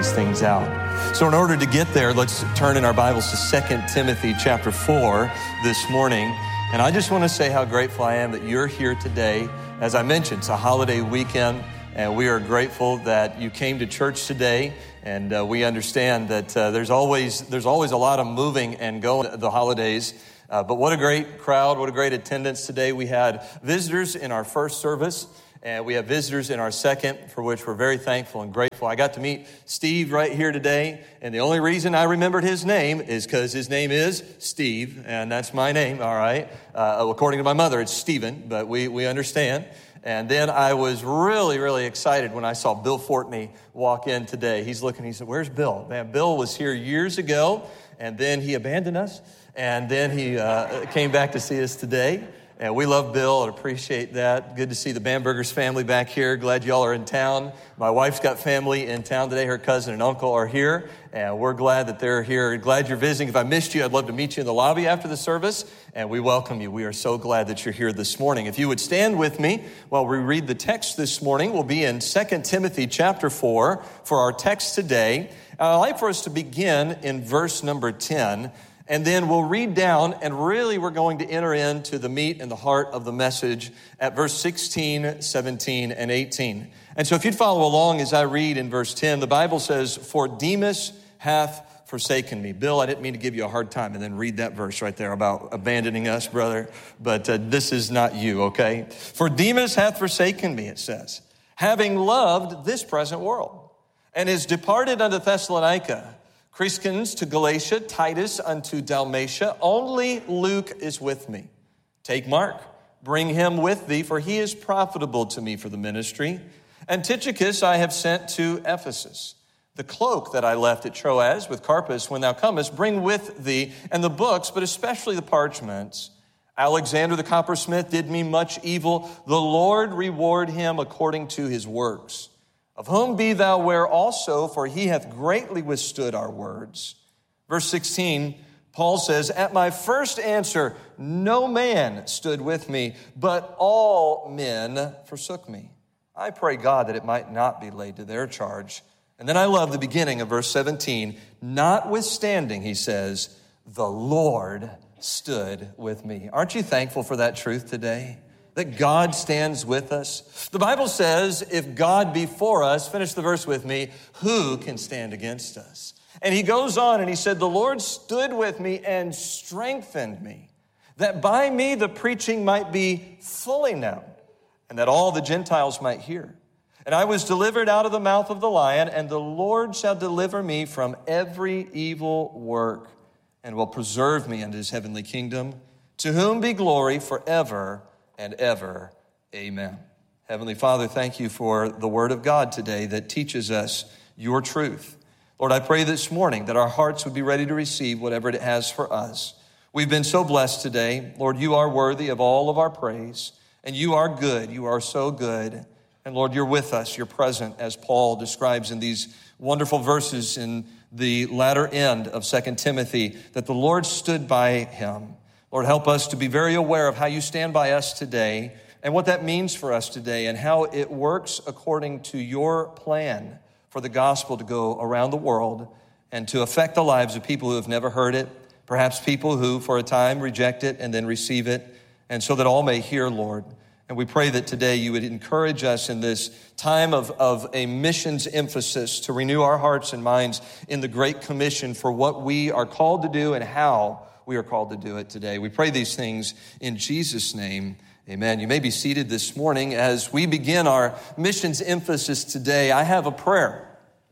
these things out. So in order to get there, let's turn in our Bibles to 2 Timothy chapter 4 this morning. And I just want to say how grateful I am that you're here today. As I mentioned, it's a holiday weekend, and we are grateful that you came to church today. And we understand that there's always a lot of moving and going the holidays. But what a great crowd, what a great attendance today. We had visitors in our first service, and we have visitors in our second, for which we're very thankful and grateful. I got to meet Steve right here today, and the only reason I remembered his name is because his name is Steve, and that's my name, all right? According to my mother, it's Stephen, but we understand. And then I was really, really excited when I saw Bill Fortney walk in today. He's looking, he said, "Where's Bill?" Man, Bill was here years ago, and then he abandoned us, and then he came back to see us today. And we love Bill and appreciate that. Good to see the Bambergers family back here. Glad y'all are in town. My wife's got family in town today. Her cousin and uncle are here, and we're glad that they're here. Glad you're visiting. If I missed you, I'd love to meet you in the lobby after the service, and we welcome you. We are so glad that you're here this morning. If you would stand with me while we read the text this morning, we'll be in 2 Timothy chapter 4 for our text today. I'd like for us to begin in verse number 10. And then we'll read down, and really we're going to enter into the meat and the heart of the message at verse 16, 17, and 18. And so if you'd follow along as I read in verse 10, the Bible says, "For Demas hath forsaken me." Bill, I didn't mean to give you a hard time, and then read that verse right there about abandoning us, brother. But this is not you, okay? "For Demas hath forsaken me," it says, "having loved this present world, and is departed unto Thessalonica. Crescens to Galatia, Titus unto Dalmatia. Only Luke is with me. Take Mark, bring him with thee, for he is profitable to me for the ministry. And Tychicus I have sent to Ephesus. The cloak that I left at Troas with Carpus, when thou comest, bring with thee, and the books, but especially the parchments. Alexander the coppersmith did me much evil. The Lord reward him according to his works. Of whom be thou aware also, for he hath greatly withstood our words." Verse 16, Paul says, "At my first answer, no man stood with me, but all men forsook me. I pray God that it might not be laid to their charge." And then I love the beginning of verse 17. "Notwithstanding," he says, "the Lord stood with me." Aren't you thankful for that truth today? That God stands with us. The Bible says, if God be for us, finish the verse with me, who can stand against us? And he goes on and he said, "The Lord stood with me and strengthened me, that by me the preaching might be fully known, and that all the Gentiles might hear. And I was delivered out of the mouth of the lion, and the Lord shall deliver me from every evil work, and will preserve me unto his heavenly kingdom, to whom be glory forever and ever. Amen." Heavenly Father, thank you for the word of God today that teaches us your truth. Lord, I pray this morning that our hearts would be ready to receive whatever it has for us. We've been so blessed today. Lord, you are worthy of all of our praise, and you are good. You are so good. And Lord, you're with us. You're present, as Paul describes in these wonderful verses in the latter end of 2 Timothy, that the Lord stood by him. Lord, help us to be very aware of how you stand by us today and what that means for us today and how it works according to your plan for the gospel to go around the world and to affect the lives of people who have never heard it, perhaps people who for a time reject it and then receive it, and so that all may hear, Lord. And we pray that today you would encourage us in this time of a missions emphasis to renew our hearts and minds in the Great Commission for what we are called to do and how we are called to do it today. We pray these things in Jesus' name. Amen. You may be seated this morning. As we begin our missions emphasis today, I have a prayer.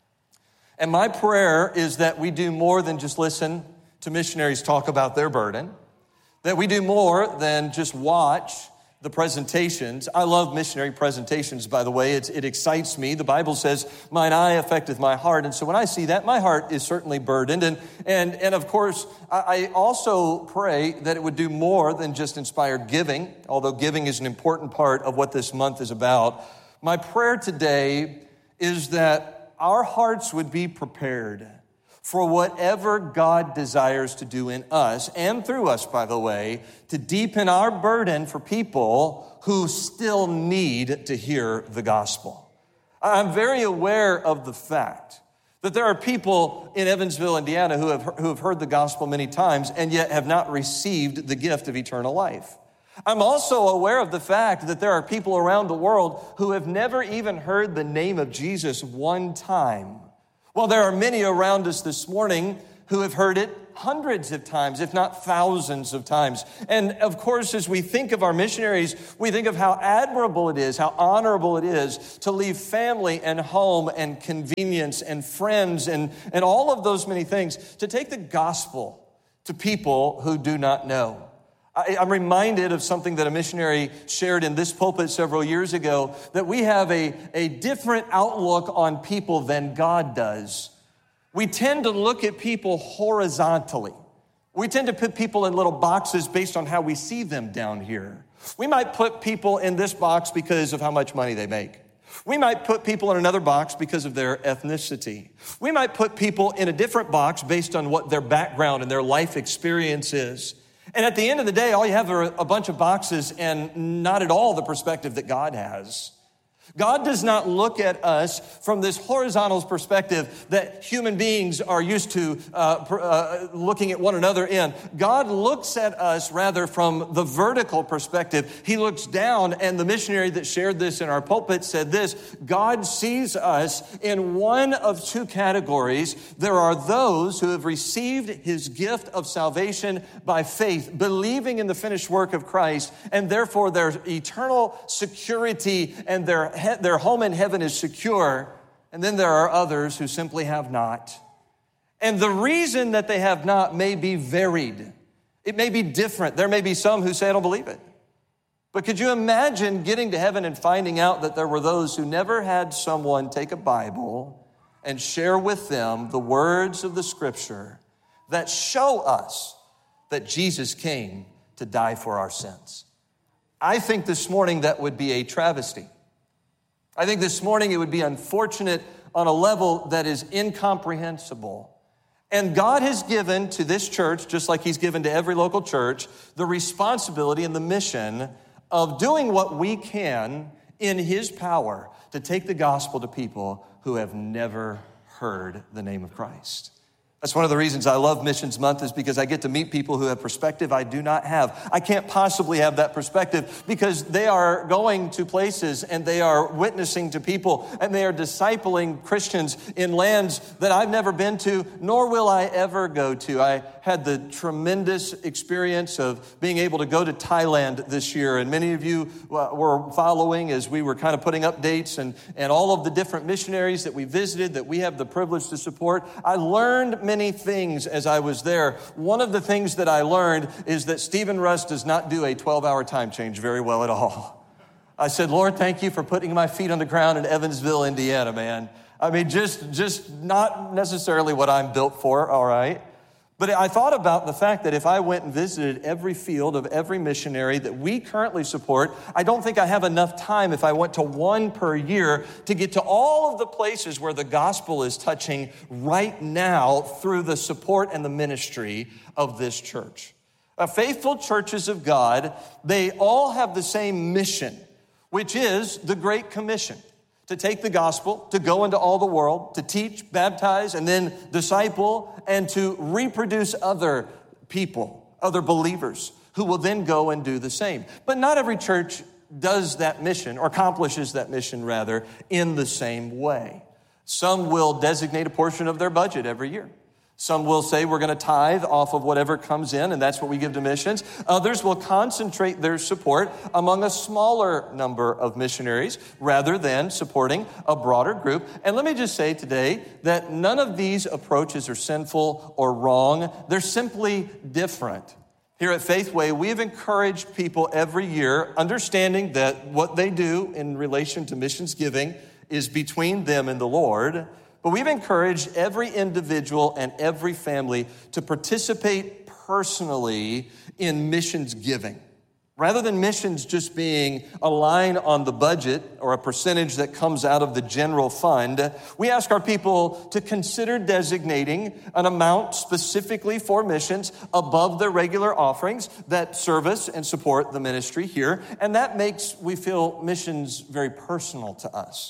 And my prayer is that we do more than just listen to missionaries talk about their burden, that we do more than just watch the presentations. I love missionary presentations, by the way. It excites me. The Bible says, "Mine eye affecteth my heart." And so when I see that, my heart is certainly burdened. And of course, I also pray that it would do more than just inspire giving, although giving is an important part of what this month is about. My prayer today is that our hearts would be prepared for whatever God desires to do in us and through us, by the way, to deepen our burden for people who still need to hear the gospel. I'm very aware of the fact That there are people in Evansville, Indiana who have heard the gospel many times and yet have not received the gift of eternal life. I'm also aware of the fact that there are people around the world who have never even heard the name of Jesus one time. Well, there are many around us this morning who have heard it hundreds of times, if not thousands of times. And of course, as we think of our missionaries, we think of how admirable it is, how honorable it is to leave family and home and convenience and friends and all of those many things to take the gospel to people who do not know. I'm reminded of something that a missionary shared in this pulpit several years ago, that we have a different outlook on people than God does. We tend to look at people horizontally. We tend to put people in little boxes based on how we see them down here. We might put people in this box because of how much money they make. We might put people in another box because of their ethnicity. We might put people in a different box based on what their background and their life experience is. And at the end of the day, all you have are a bunch of boxes and not at all the perspective that God has. God does not look at us from this horizontal perspective that human beings are used to looking at one another in. God looks at us rather from the vertical perspective. He looks down, and the missionary that shared this in our pulpit said this: God sees us in one of two categories. There are those who have received his gift of salvation by faith, believing in the finished work of Christ, and therefore their eternal security and their home in heaven is secure. And then there are others who simply have not. And the reason that they have not may be varied. It may be different. There may be some who say, I don't believe it. But could you imagine getting to heaven and finding out that there were those who never had someone take a Bible and share with them the words of the Scripture that show us that Jesus came to die for our sins? I think this morning that would be a travesty. I think this morning it would be unfortunate on a level that is incomprehensible. And God has given to this church, just like he's given to every local church, the responsibility and the mission of doing what we can in his power to take the gospel to people who have never heard the name of Christ. That's one of the reasons I love Missions Month, is because I get to meet people who have perspective I do not have. I can't possibly have that perspective because they are going to places and they are witnessing to people and they are discipling Christians in lands that I've never been to, nor will I ever go to. I had the tremendous experience of being able to go to Thailand this year, and many of you were following as we were kind of putting updates and all of the different missionaries that we visited that we have the privilege to support. I learned many things as I was there. One of the things that I learned is that Stephen Russ does not do a 12-hour time change very well at all. I said, Lord, thank you for putting my feet on the ground in Evansville, Indiana, man. I mean, just not necessarily what I'm built for, all right? But I thought about the fact that if I went and visited every field of every missionary that we currently support, I don't think I have enough time if I went to one per year to get to all of the places where the gospel is touching right now through the support and the ministry of this church. Faithful churches of God, they all have the same mission, which is the Great Commission. To take the gospel, to go into all the world, to teach, baptize, and then disciple, and to reproduce other people, other believers, who will then go and do the same. But not every church does that mission, or accomplishes that mission, rather, in the same way. Some will designate a portion of their budget every year. Some will say we're going to tithe off of whatever comes in, and that's what we give to missions. Others will concentrate their support among a smaller number of missionaries rather than supporting a broader group. And let me just say today that none of these approaches are sinful or wrong. They're simply different. Here at Faithway, we have encouraged people every year, understanding that what they do in relation to missions giving is between them and the Lord. But we've encouraged every individual and every family to participate personally in missions giving. Rather than missions just being a line on the budget or a percentage that comes out of the general fund, we ask our people to consider designating an amount specifically for missions above their regular offerings that service and support the ministry here. And that makes, we feel, missions very personal to us.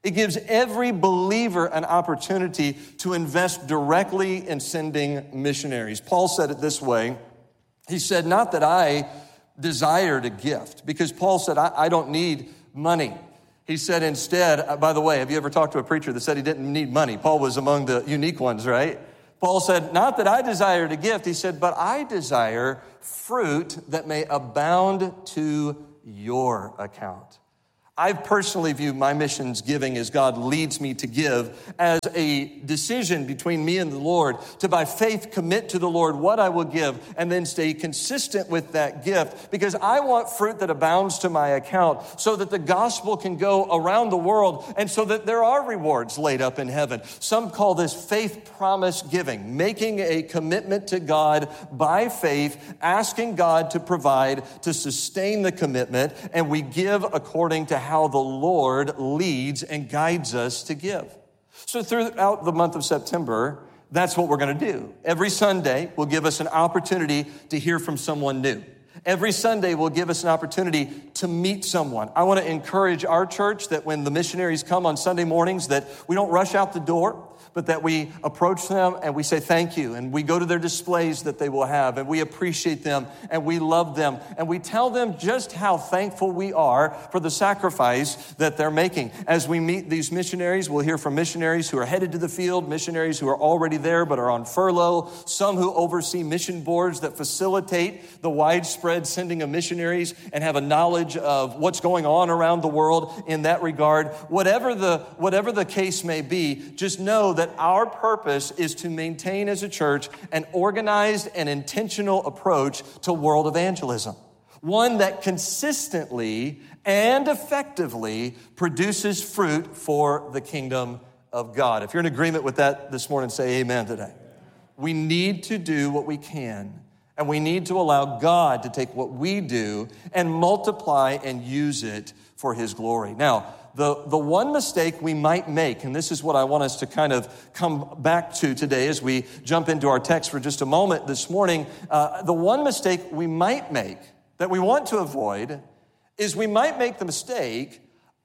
It gives every believer an opportunity to invest directly in sending missionaries. Paul said it this way. He said, not that I desired a gift, because Paul said, I don't need money. He said instead, by the way, have you ever talked to a preacher that said he didn't need money? Paul was among the unique ones, right? Paul said, not that I desired a gift. He said, but I desire fruit that may abound to your account. I personally view my missions giving as God leads me to give as a decision between me and the Lord to by faith commit to the Lord what I will give and then stay consistent with that gift, because I want fruit that abounds to my account so that the gospel can go around the world and so that there are rewards laid up in heaven. Some call this faith promise giving, making a commitment to God by faith, asking God to provide, to sustain the commitment, and we give according to how the Lord leads and guides us to give. So throughout the month of September, that's what we're going to do. Every Sunday will give us an opportunity to hear from someone new. Every Sunday will give us an opportunity to meet someone. I want to encourage our church that when the missionaries come on Sunday mornings, that we don't rush out the door, but that we approach them and we say thank you, and we go to their displays that they will have, and we appreciate them, and we love them, and we tell them just how thankful we are for the sacrifice that they're making. As we meet these missionaries, we'll hear from missionaries who are headed to the field, missionaries who are already there but are on furlough, some who oversee mission boards that facilitate the widespread sending of missionaries and have a knowledge of what's going on around the world in that regard. Whatever the case may be, just know that our purpose is to maintain as a church an organized and intentional approach to world evangelism. One that consistently and effectively produces fruit for the kingdom of God. If you're in agreement with that this morning, say amen today. We need to do what we can, and we need to allow God to take what we do and multiply and use it for his glory. Now, the one mistake we might make, and this is what I want us to kind of come back to today as we jump into our text for just a moment this morning, the one mistake we might make that we want to avoid is we might make the mistake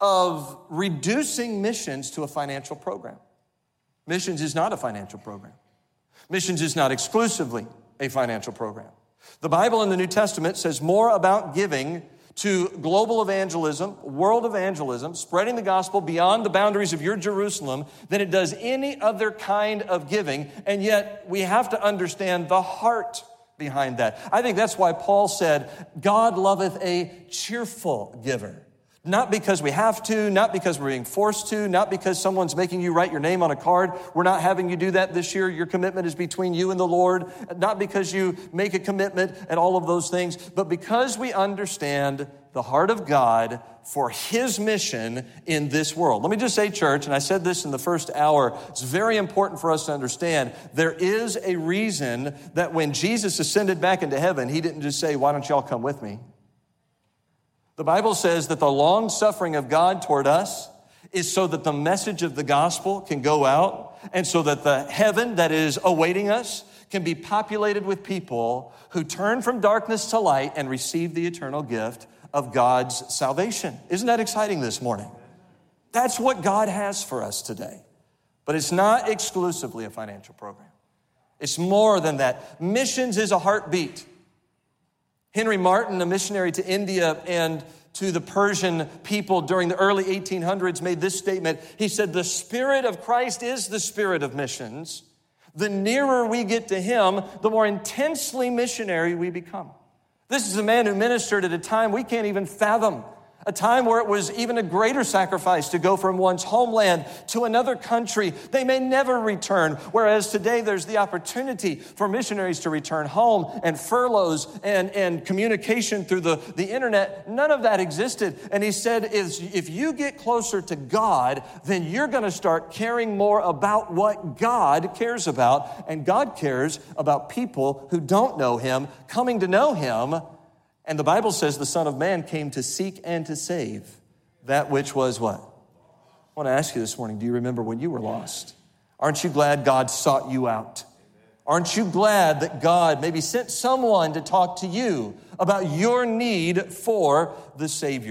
of reducing missions to a financial program. Missions is not a financial program. Missions is not exclusively a financial program. The Bible in the New Testament says more about giving to global evangelism, world evangelism, spreading the gospel beyond the boundaries of your Jerusalem than it does any other kind of giving. And yet we have to understand the heart behind that. I think that's why Paul said, God loveth a cheerful giver. Not because we have to, not because we're being forced to, not because someone's making you write your name on a card. We're not having you do that this year. Your commitment is between you and the Lord. Not because you make a commitment and all of those things, but because we understand the heart of God for his mission in this world. Let me just say, church, and I said this in the first hour, it's very important for us to understand there is a reason that when Jesus ascended back into heaven, he didn't just say, why don't y'all come with me? The Bible says that the long suffering of God toward us is so that the message of the gospel can go out and so that the heaven that is awaiting us can be populated with people who turn from darkness to light and receive the eternal gift of God's salvation. Isn't that exciting this morning? That's what God has for us today. But it's not exclusively a financial program. It's more than that. Missions is a heartbeat. Henry Martin, a missionary to India and to the Persian people during the early 1800s, made this statement. He said, the Spirit of Christ is the spirit of missions. The nearer we get to him, the more intensely missionary we become. This is a man who ministered at a time we can't even fathom. A time where it was even a greater sacrifice to go from one's homeland to another country. They may never return, whereas today there's the opportunity for missionaries to return home and furloughs and communication through the internet. None of that existed. And he said, if you get closer to God, then you're going to start caring more about what God cares about. And God cares about people who don't know him, coming to know him. And the Bible says the Son of Man came to seek and to save that which was what? I want to ask you this morning, do you remember when you were lost? Aren't you glad God sought you out? Aren't you glad that God maybe sent someone to talk to you about your need for the Savior?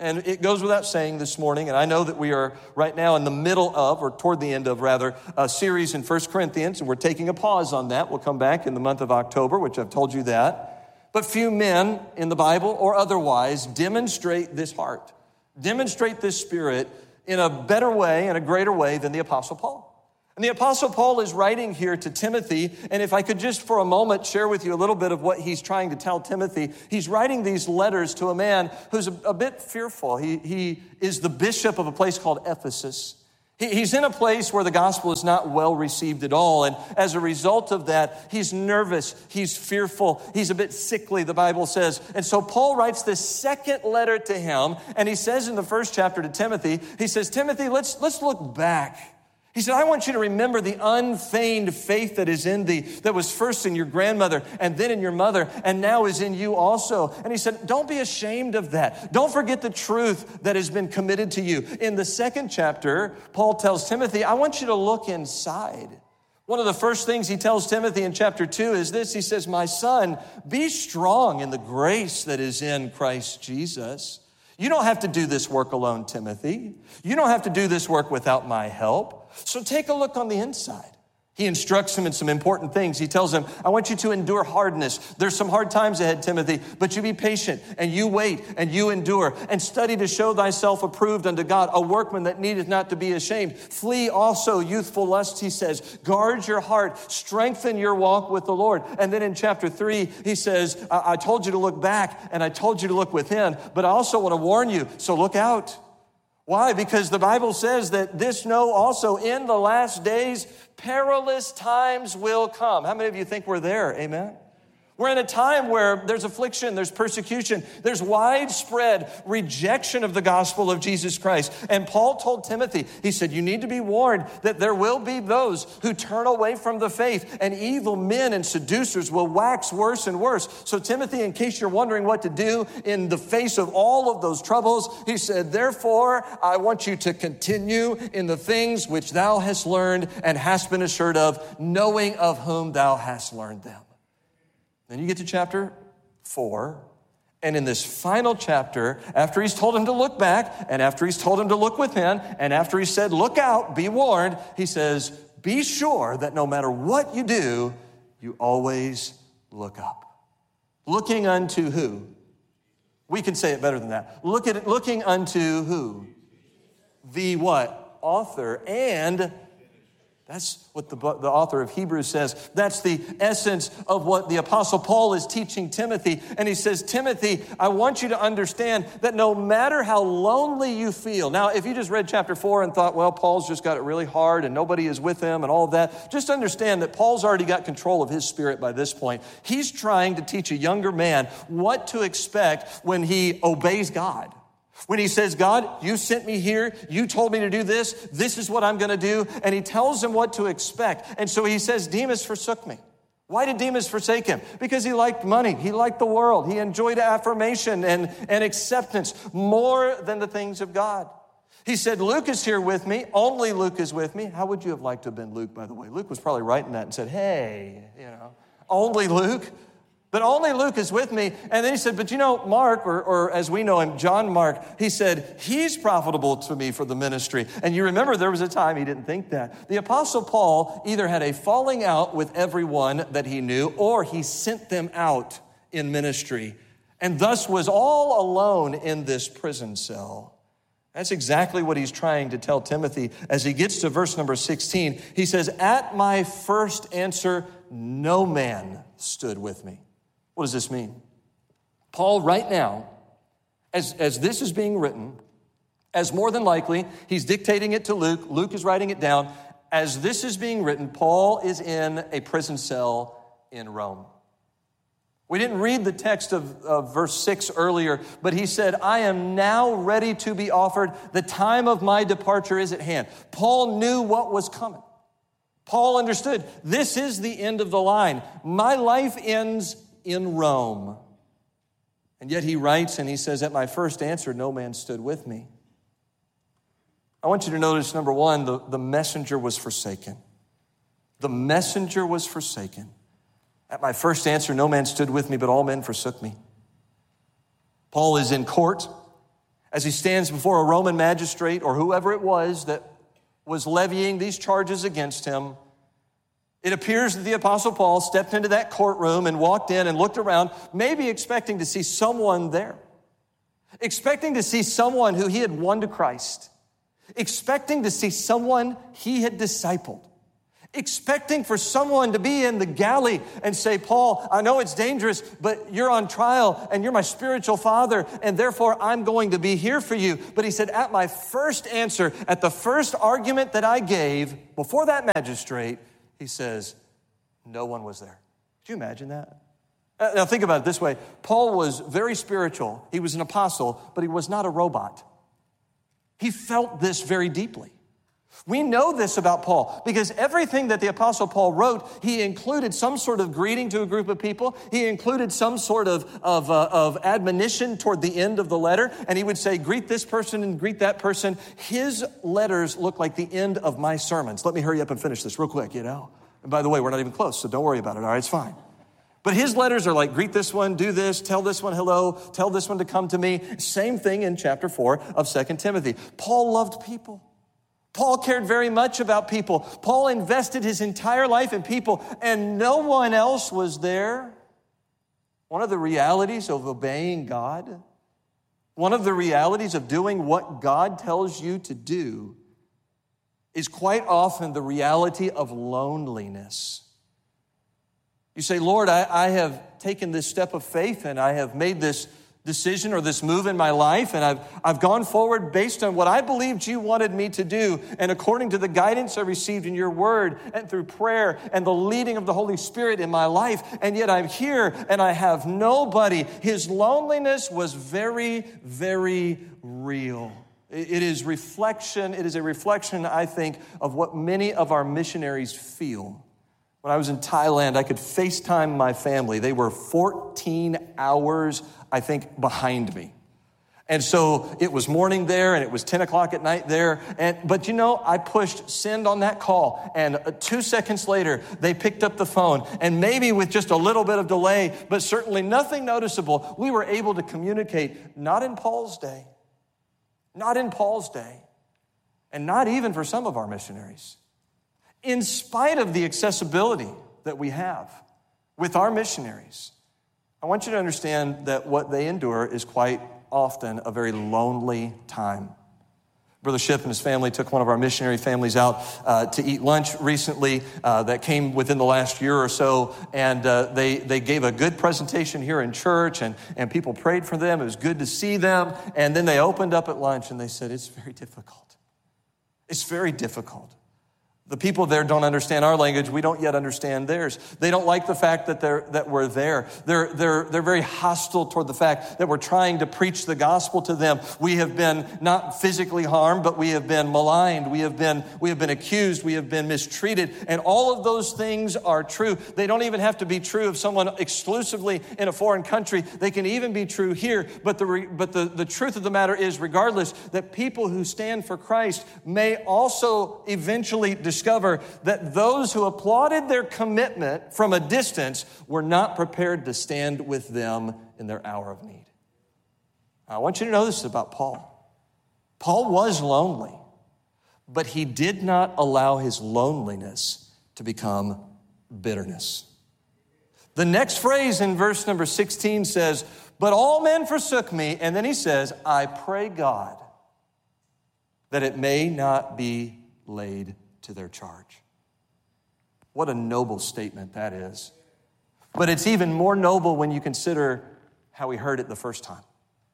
And it goes without saying this morning, and I know that we are right now in the middle of, or toward the end of rather, a series in 1 Corinthians, and we're taking a pause on that. We'll come back in the month of October, which I've told you that. But few men in the Bible or otherwise demonstrate this heart, demonstrate this spirit in a better way, in a greater way than the Apostle Paul. And the Apostle Paul is writing here to Timothy, and if I could just for a moment share with you a little bit of what he's trying to tell Timothy. He's writing these letters to a man who's a bit fearful. He is the bishop of a place called Ephesus. He's in a place where the gospel is not well received at all, and as a result of that, he's nervous, he's fearful, he's a bit sickly, the Bible says. And so Paul writes this second letter to him, and he says in the first chapter to Timothy, he says, Timothy, let's look back. He said, I want you to remember the unfeigned faith that is in thee, that was first in your grandmother and then in your mother and now is in you also. And he said, don't be ashamed of that. Don't forget the truth that has been committed to you. In the second chapter, Paul tells Timothy, I want you to look inside. One of the first things he tells Timothy in chapter 2 is this. He says, my son, be strong in the grace that is in Christ Jesus. You don't have to do this work alone, Timothy. You don't have to do this work without my help. So take a look on the inside. He instructs him in some important things. He tells him, I want you to endure hardness. There's some hard times ahead, Timothy, but you be patient and you wait and you endure and study to show thyself approved unto God, a workman that needeth not to be ashamed. Flee also youthful lusts, he says. Guard your heart. Strengthen your walk with the Lord. And then in chapter 3, he says, I told you to look back and I told you to look within, but I also want to warn you, so look out. Why? Because the Bible says that this know also in the last days, perilous times will come. How many of you think we're there? Amen. We're in a time where there's affliction, there's persecution, there's widespread rejection of the gospel of Jesus Christ. And Paul told Timothy, he said, you need to be warned that there will be those who turn away from the faith, and evil men and seducers will wax worse and worse. So Timothy, in case you're wondering what to do in the face of all of those troubles, he said, therefore, I want you to continue in the things which thou hast learned and hast been assured of, knowing of whom thou hast learned them. Then you get to chapter 4, and in this final chapter, after he's told him to look back, and after he's told him to look within, and after he said, look out, be warned, he says, be sure that no matter what you do, you always look up. Looking unto who? We can say it better than that. Looking unto who? The what? Author and... That's what the author of Hebrews says. That's the essence of what the Apostle Paul is teaching Timothy. And he says, Timothy, I want you to understand that no matter how lonely you feel. Now, if you just read chapter 4 and thought, well, Paul's just got it really hard and nobody is with him and all of that, just understand that Paul's already got control of his spirit by this point. He's trying to teach a younger man what to expect when he obeys God. When he says, God, you sent me here, you told me to do this is what I'm going to do, and he tells him what to expect. And so he says, Demas forsook me. Why did Demas forsake him? Because he liked money, he liked the world, he enjoyed affirmation and acceptance more than the things of God. He said, Luke is here with me, only Luke is with me. How would you have liked to have been Luke, by the way? Luke was probably writing that and said, hey, only Luke. But only Luke is with me. And then he said, but Mark, or as we know him, John Mark, he said, he's profitable to me for the ministry. And you remember there was a time he didn't think that. The Apostle Paul either had a falling out with everyone that he knew, or he sent them out in ministry, and thus was all alone in this prison cell. That's exactly what he's trying to tell Timothy. As he gets to verse number 16, he says, at my first answer, no man stood with me. What does this mean? Paul, right now, as this is being written, as more than likely, he's dictating it to Luke. Luke is writing it down. As this is being written, Paul is in a prison cell in Rome. We didn't read the text of verse 6 earlier, but he said, I am now ready to be offered. The time of my departure is at hand. Paul knew what was coming. Paul understood, this is the end of the line. My life ends in Rome. And yet he writes and he says, at my first answer, no man stood with me. I want you to notice, number one, the messenger was forsaken. The messenger was forsaken. At my first answer, no man stood with me, but all men forsook me. Paul is in court, as he stands before a Roman magistrate or whoever it was that was levying these charges against him. It appears that the Apostle Paul stepped into that courtroom and walked in and looked around, maybe expecting to see someone there, expecting to see someone who he had won to Christ, expecting to see someone he had discipled, expecting for someone to be in the galley and say, Paul, I know it's dangerous, but you're on trial and you're my spiritual father, and therefore I'm going to be here for you. But he said, at my first answer, at the first argument that I gave before that magistrate, he says, no one was there. Could you imagine that? Now think about it this way. Paul was very spiritual. He was an apostle, but he was not a robot. He felt this very deeply. We know this about Paul because everything that the Apostle Paul wrote, he included some sort of greeting to a group of people. He included some sort of admonition toward the end of the letter. And he would say, greet this person and greet that person. His letters look like the end of my sermons. Let me hurry up and finish this real quick, And by the way, we're not even close, so don't worry about it. All right, it's fine. But his letters are like, greet this one, do this, tell this one hello, tell this one to come to me. Same thing in chapter 4 of 2 Timothy. Paul loved people. Paul cared very much about people. Paul invested his entire life in people, and no one else was there. One of the realities of obeying God, one of the realities of doing what God tells you to do is quite often the reality of loneliness. You say, Lord, I have taken this step of faith and I have made this decision or this move in my life, and I've gone forward based on what I believed you wanted me to do and according to the guidance I received in your word and through prayer and the leading of the Holy Spirit in my life, and yet I'm here and I have nobody. His loneliness was very, very real. It is a reflection, I think, of what many of our missionaries feel. When I was in Thailand, I could FaceTime my family. They were 14 hours, I think, behind me. And so it was morning there, and it was 10 o'clock at night there. But I pushed send on that call, and 2 seconds later, they picked up the phone. And maybe with just a little bit of delay, but certainly nothing noticeable, we were able to communicate, not in Paul's day, and not even for some of our missionaries. In spite of the accessibility that we have with our missionaries, I want you to understand that what they endure is quite often a very lonely time. Brother Ship and his family took one of our missionary families out to eat lunch recently that came within the last year or so, and they gave a good presentation here in church, and people prayed for them. It was good to see them, and then they opened up at lunch, and they said, it's very difficult. It's very difficult. The people there don't understand our language. We don't yet understand theirs. They don't like the fact that we're there. They're very hostile toward the fact that we're trying to preach the gospel to them. We have been not physically harmed, but we have been maligned. We have been accused. We have been mistreated. And all of those things are true. They don't even have to be true of someone exclusively in a foreign country. They can even be true here. But the truth of the matter is, regardless, that people who stand for Christ may also eventually discover that those who applauded their commitment from a distance were not prepared to stand with them in their hour of need. I want you to know this about Paul. Paul was lonely, but he did not allow his loneliness to become bitterness. The next phrase in verse number 16 says, but all men forsook me. And then he says, I pray God that it may not be laid to their charge. What a noble statement that is. But it's even more noble when you consider how he heard it the first time.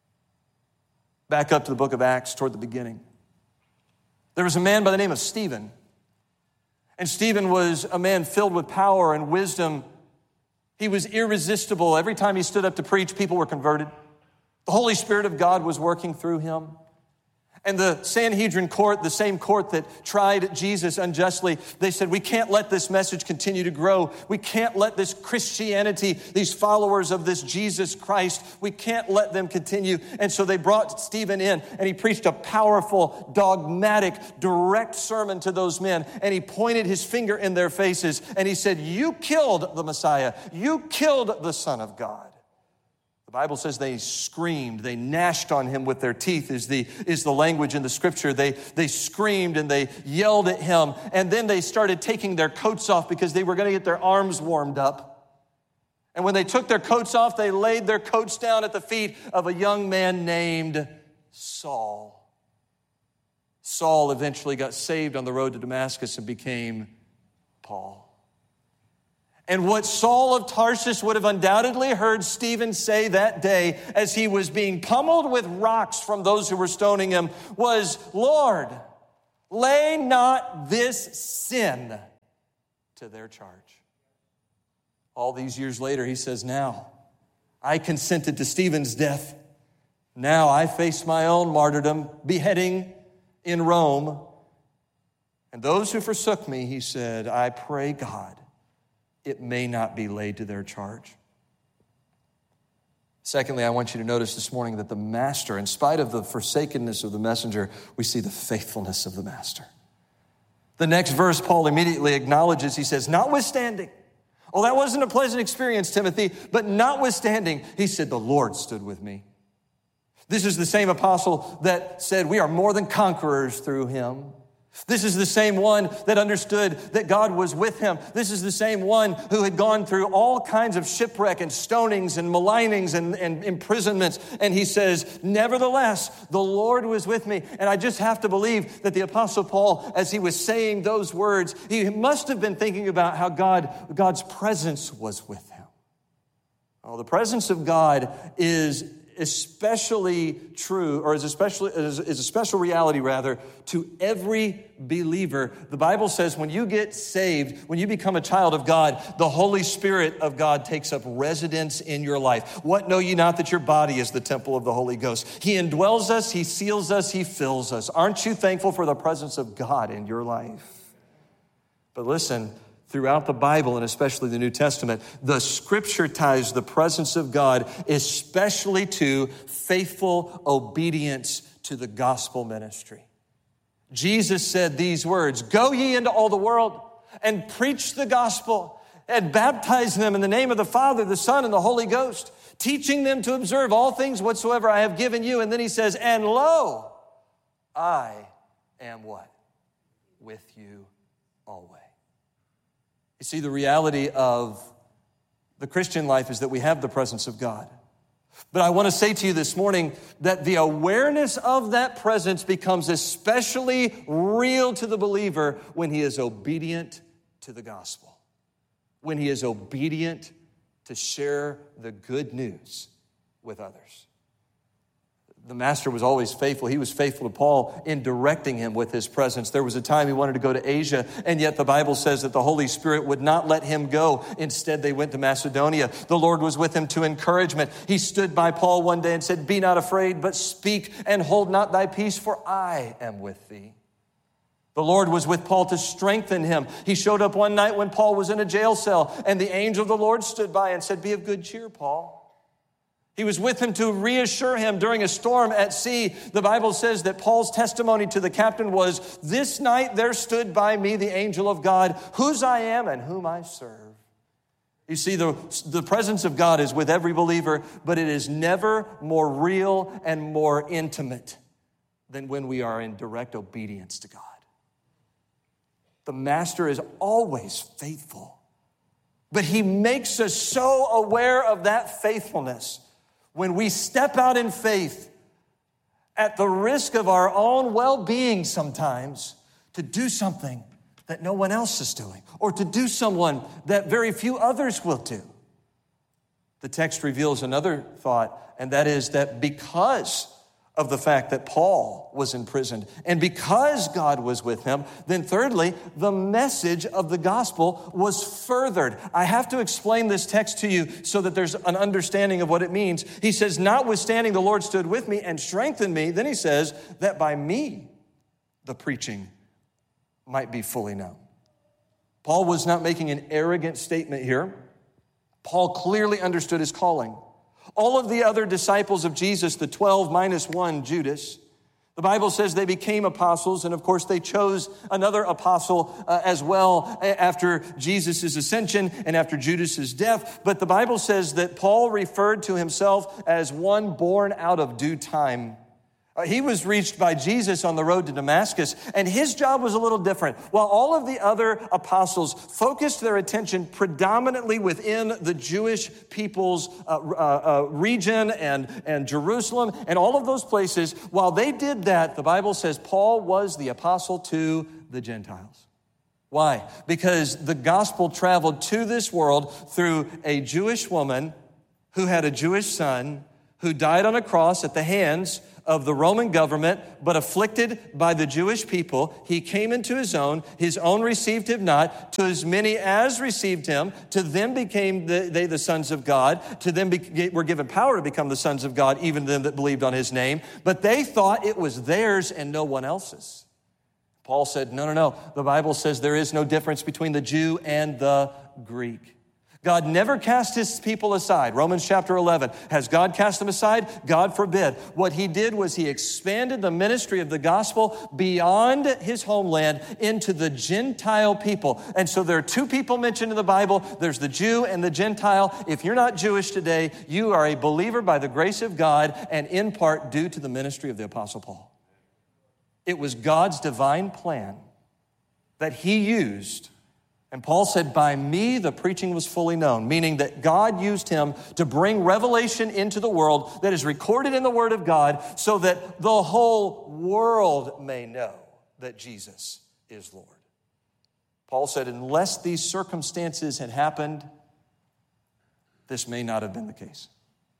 Back up to the book of Acts toward the beginning. There was a man by the name of Stephen. And Stephen was a man filled with power and wisdom. He was irresistible. Every time he stood up to preach, people were converted. The Holy Spirit of God was working through him. And the Sanhedrin court, the same court that tried Jesus unjustly, they said, we can't let this message continue to grow. We can't let this Christianity, these followers of this Jesus Christ, we can't let them continue. And so they brought Stephen in, and he preached a powerful, dogmatic, direct sermon to those men. And he pointed his finger in their faces, and he said, you killed the Messiah. You killed the Son of God. The Bible says they screamed, they gnashed on him with their teeth is the language in the scripture. They screamed and they yelled at him, and then they started taking their coats off because they were going to get their arms warmed up. And when they took their coats off, they laid their coats down at the feet of a young man named Saul. Saul eventually got saved on the road to Damascus and became Paul. And what Saul of Tarsus would have undoubtedly heard Stephen say that day as he was being pummeled with rocks from those who were stoning him was, Lord, lay not this sin to their charge. All these years later, he says, now I consented to Stephen's death. Now I face my own martyrdom, beheading in Rome. And those who forsook me, he said, I pray God, it may not be laid to their charge. Secondly, I want you to notice this morning that the master, in spite of the forsakenness of the messenger, we see the faithfulness of the master. The next verse, Paul immediately acknowledges, he says, notwithstanding, oh, that wasn't a pleasant experience, Timothy, but notwithstanding, he said, the Lord stood with me. This is the same apostle that said, we are more than conquerors through him. This is the same one that understood that God was with him. This is the same one who had gone through all kinds of shipwreck and stonings and malignings and imprisonments. And he says, nevertheless, the Lord was with me. And I just have to believe that the Apostle Paul, as he was saying those words, he must have been thinking about how God's presence was with him. Oh, the presence of God is especially true, or is a special reality, rather, to every believer. The Bible says when you get saved, when you become a child of God, the Holy Spirit of God takes up residence in your life. What know ye not that your body is the temple of the Holy Ghost? He indwells us, he seals us, he fills us. Aren't you thankful for the presence of God in your life? But listen, throughout the Bible, and especially the New Testament, the scripture ties the presence of God especially to faithful obedience to the gospel ministry. Jesus said these words, go ye into all the world and preach the gospel and baptize them in the name of the Father, the Son, and the Holy Ghost, teaching them to observe all things whatsoever I have given you. And then he says, and lo, I am what? With you always. You see, the reality of the Christian life is that we have the presence of God. But I want to say to you this morning that the awareness of that presence becomes especially real to the believer when he is obedient to the gospel, when he is obedient to share the good news with others. The master was always faithful. He was faithful to Paul in directing him with his presence. There was a time he wanted to go to Asia, and yet the Bible says that the Holy Spirit would not let him go. Instead, they went to Macedonia. The Lord was with him to encouragement. He stood by Paul one day and said, be not afraid, but speak and hold not thy peace, for I am with thee. The Lord was with Paul to strengthen him. He showed up one night when Paul was in a jail cell, and the angel of the Lord stood by and said, be of good cheer, Paul. He was with him to reassure him during a storm at sea. The Bible says that Paul's testimony to the captain was, this night there stood by me the angel of God, whose I am and whom I serve. You see, the presence of God is with every believer, but it is never more real and more intimate than when we are in direct obedience to God. The master is always faithful, but he makes us so aware of that faithfulness when we step out in faith at the risk of our own well-being sometimes to do something that no one else is doing, or to do someone that very few others will do. The text reveals another thought, and that is that because of the fact that Paul was imprisoned, and because God was with him, then thirdly, the message of the gospel was furthered. I have to explain this text to you so that there's an understanding of what it means. He says, notwithstanding the Lord stood with me and strengthened me. Then he says that by me, the preaching might be fully known. Paul was not making an arrogant statement here. Paul clearly understood his calling. All of the other disciples of Jesus, the 12 minus one, Judas, The Bible says they became apostles, and of course they chose another apostle as well after Jesus' ascension and after Judas' death. But the Bible says that Paul referred to himself as one born out of due time. He was reached by Jesus on the road to Damascus, and his job was a little different. While all of the other apostles focused their attention predominantly within the Jewish people's region and Jerusalem and all of those places, while they did that, the Bible says Paul was the apostle to the Gentiles. Why? Because the gospel traveled to this world through a Jewish woman who had a Jewish son who died on a cross at the hands of the Roman government, but afflicted by the Jewish people. He came into his own received him not. To as many as received him, to them became they the sons of God. To them were given power to become the sons of God, even them that believed on his name. But they thought it was theirs and no one else's. Paul said, no. The Bible says there is no difference between the Jew and the Greek. God never cast his people aside. Romans chapter 11. Has God cast them aside? God forbid. What he did was he expanded the ministry of the gospel beyond his homeland into the Gentile people. And so there are two people mentioned in the Bible. There's the Jew and the Gentile. If you're not Jewish today, you are a believer by the grace of God and in part due to the ministry of the Apostle Paul. It was God's divine plan that he used. And Paul said, by me, the preaching was fully known, meaning that God used him to bring revelation into the world that is recorded in the Word of God so that the whole world may know that Jesus is Lord. Paul said, unless these circumstances had happened, this may not have been the case.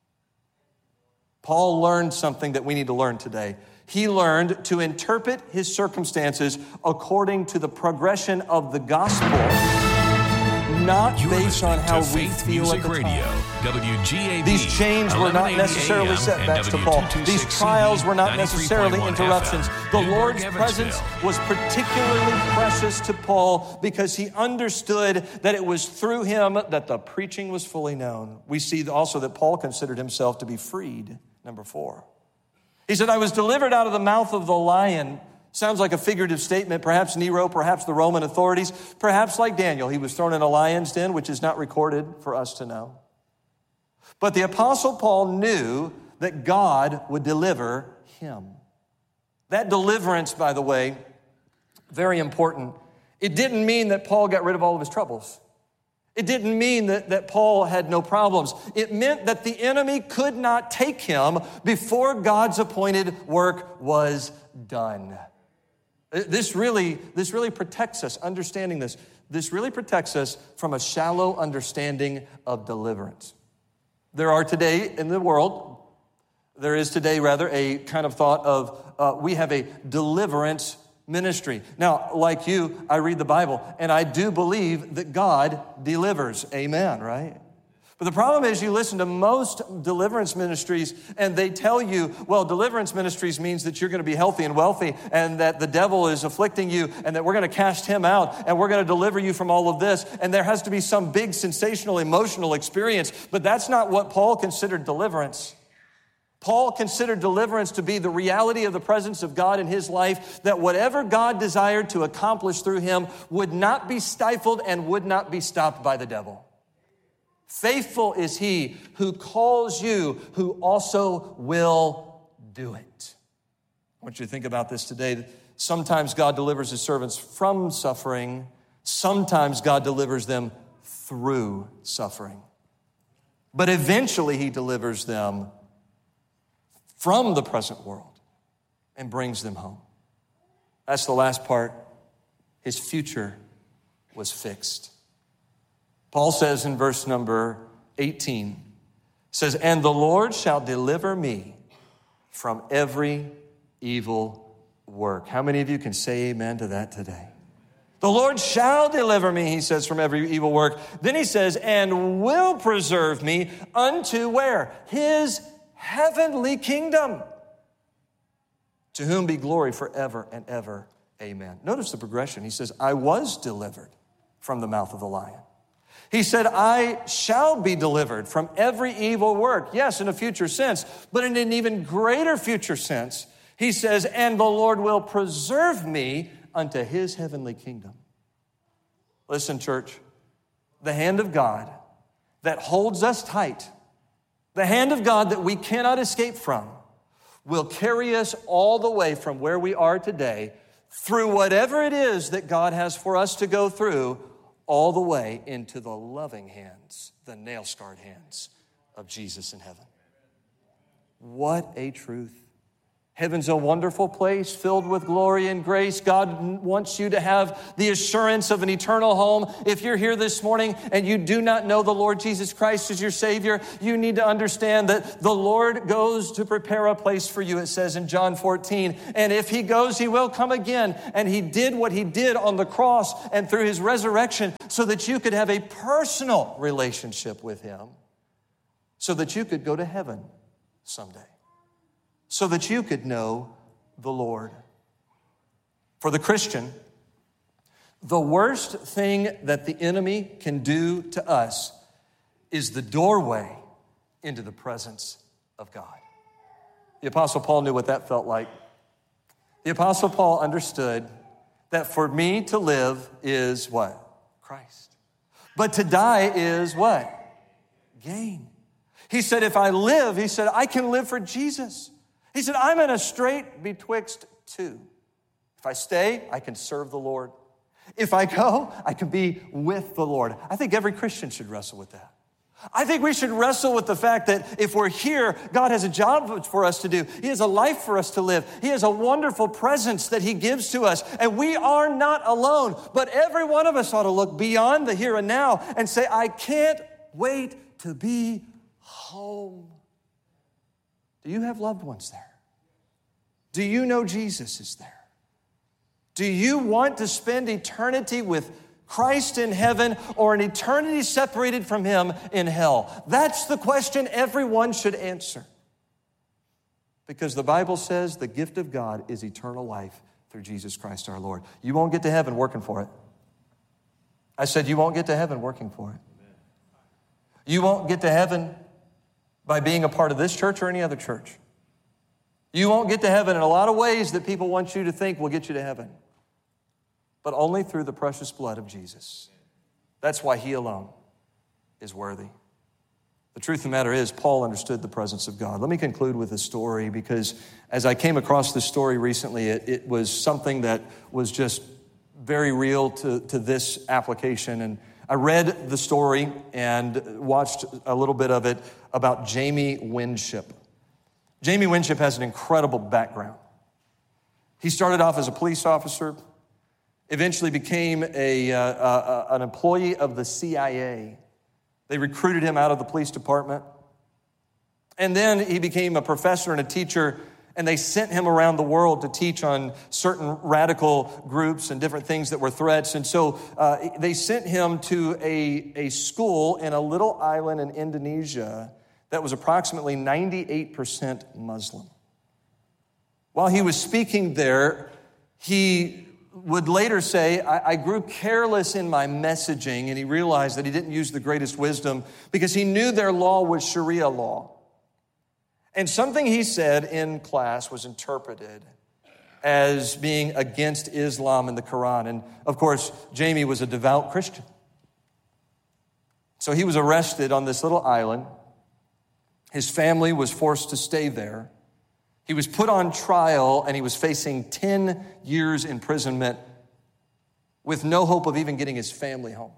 Paul learned something that we need to learn today. He learned to interpret his circumstances according to the progression of the gospel, not based on how we feel at the time. WGAB, these chains were not necessarily setbacks to Paul. These trials were not necessarily interruptions. The Lord's presence was particularly precious to Paul because he understood that it was through him that the preaching was fully known. We see also that Paul considered himself to be freed. Number 4. He said, I was delivered out of the mouth of the lion. Sounds like a figurative statement. Perhaps Nero, perhaps the Roman authorities, perhaps like Daniel. He was thrown in a lion's den, which is not recorded for us to know. But the Apostle Paul knew that God would deliver him. That deliverance, by the way, very important. It didn't mean that Paul got rid of all of his troubles. It didn't mean that Paul had no problems. It meant that the enemy could not take him before God's appointed work was done. This really protects us, understanding this. This really protects us from a shallow understanding of deliverance. There is today a kind of thought of we have a deliverance ministry. Now, like you, I read the Bible, and I do believe that God delivers. Amen, right? But the problem is you listen to most deliverance ministries, and they tell you, well, deliverance ministries means that you're going to be healthy and wealthy, and that the devil is afflicting you, and that we're going to cast him out, and we're going to deliver you from all of this, and there has to be some big, sensational, emotional experience. But that's not what Paul considered deliverance. Paul considered deliverance to be the reality of the presence of God in his life, that whatever God desired to accomplish through him would not be stifled and would not be stopped by the devil. Faithful is he who calls you, who also will do it. I want you to think about this today. Sometimes God delivers his servants from suffering. Sometimes God delivers them through suffering. But eventually he delivers them from the present world and brings them home. That's the last part. His future was fixed. Paul says in verse number 18, says, and the Lord shall deliver me from every evil work. How many of you can say amen to that today? The Lord shall deliver me, he says, from every evil work. Then he says, and will preserve me unto where? His heavenly kingdom. To whom be glory forever and ever. Amen. Notice the progression. He says, I was delivered from the mouth of the lion. He said, I shall be delivered from every evil work. Yes, in a future sense, but in an even greater future sense, He says, and the Lord will preserve me unto his heavenly kingdom. Listen, church, the hand of God that holds us tight, the hand of God that we cannot escape from, will carry us all the way from where we are today through whatever it is that God has for us to go through, all the way into the loving hands, the nail-scarred hands of Jesus in heaven. What a truth. Heaven's a wonderful place filled with glory and grace. God wants you to have the assurance of an eternal home. If you're here this morning and you do not know the Lord Jesus Christ as your Savior, you need to understand that the Lord goes to prepare a place for you, it says in John 14. And if he goes, he will come again. And he did what he did on the cross and through his resurrection so that you could have a personal relationship with him, so that you could go to heaven someday, so that you could know the Lord. For the Christian, the worst thing that the enemy can do to us is the doorway into the presence of God. The Apostle Paul knew what that felt like. The Apostle Paul understood that for me to live is what? Christ. But to die is what? Gain. He said, if I live, he said, I can live for Jesus. He said, I'm in a strait betwixt two. If I stay, I can serve the Lord. If I go, I can be with the Lord. I think every Christian should wrestle with that. I think we should wrestle with the fact that if we're here, God has a job for us to do. He has a life for us to live. He has a wonderful presence that he gives to us. And we are not alone. But every one of us ought to look beyond the here and now and say, I can't wait to be home. Do you have loved ones there? Do you know Jesus is there? Do you want to spend eternity with Christ in heaven or an eternity separated from him in hell? That's the question everyone should answer. Because the Bible says the gift of God is eternal life through Jesus Christ our Lord. You won't get to heaven working for it. I said you won't get to heaven working for it. You won't get to heaven by being a part of this church or any other church. You won't get to heaven in a lot of ways that people want you to think will get you to heaven, but only through the precious blood of Jesus. That's why he alone is worthy. The truth of the matter is, Paul understood the presence of God. Let me conclude with a story, because as I came across this story recently, it was something that was just very real to this application. And I read the story and watched a little bit of it about Jamie Winship. Jamie Winship has an incredible background. He started off as a police officer, eventually became an employee of the CIA. They recruited him out of the police department. And then he became a professor and a teacher, and they sent him around the world to teach on certain radical groups and different things that were threats. And so they sent him to a school in a little island in Indonesia that was approximately 98% Muslim. While he was speaking there, he would later say, I grew careless in my messaging, and he realized that he didn't use the greatest wisdom because he knew their law was Sharia law. And something he said in class was interpreted as being against Islam and the Quran. And of course, Jamie was a devout Christian. So he was arrested on this little island. His family was forced to stay there. He was put on trial, and he was facing 10 years imprisonment with no hope of even getting his family home.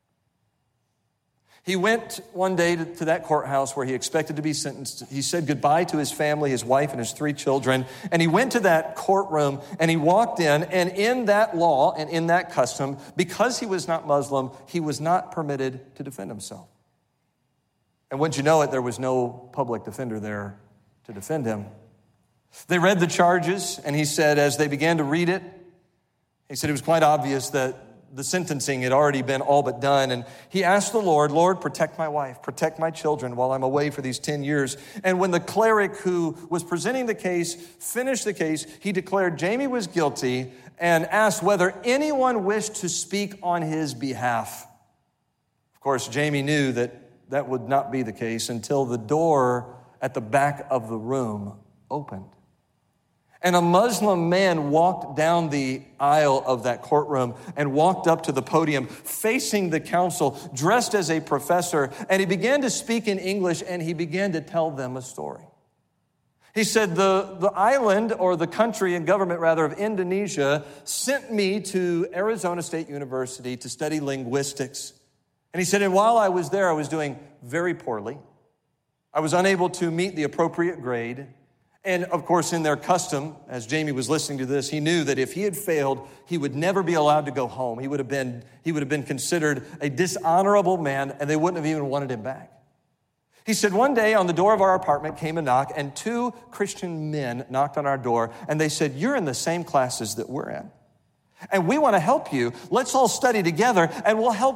He went one day to that courthouse where he expected to be sentenced. He said goodbye to his family, his wife, and his 3 children. And he went to that courtroom, and he walked in, and in that law and in that custom, because he was not Muslim, he was not permitted to defend himself. And wouldn't you know it, there was no public defender there to defend him. They read the charges, and he said, as they began to read it, he said it was quite obvious that the sentencing had already been all but done. And he asked the Lord, Lord, protect my wife, protect my children while I'm away for these 10 years. And when the cleric who was presenting the case finished the case, he declared Jamie was guilty and asked whether anyone wished to speak on his behalf. Of course, Jamie knew that that would not be the case until the door at the back of the room opened. And a Muslim man walked down the aisle of that courtroom and walked up to the podium facing the council, dressed as a professor, and he began to speak in English, and he began to tell them a story. He said, the island, or the country and government, rather, of Indonesia sent me to Arizona State University to study linguistics. And he said, and while I was there, I was doing very poorly. I was unable to meet the appropriate grade. And of course, in their custom, as Jamie was listening to this, he knew that if he had failed, he would never be allowed to go home. He would have been considered a dishonorable man, and they wouldn't have even wanted him back. He said, one day on the door of our apartment came a knock, and two Christian men knocked on our door, and they said, you're in the same classes that we're in, and we want to help you. Let's all study together, and we'll help